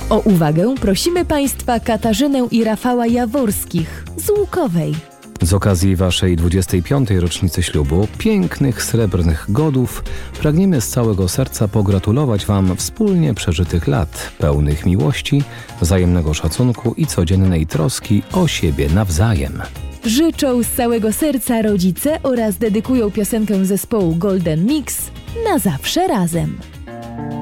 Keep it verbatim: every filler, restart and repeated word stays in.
O uwagę prosimy Państwa Katarzynę i Rafała Jaworskich z Łukowej. Z okazji Waszej dwudziestej piątej rocznicy ślubu, pięknych srebrnych godów, pragniemy z całego serca pogratulować Wam wspólnie przeżytych lat, pełnych miłości, wzajemnego szacunku i codziennej troski o siebie nawzajem. Życzą z całego serca rodzice oraz dedykują piosenkę zespołu Golden Mix Na zawsze razem.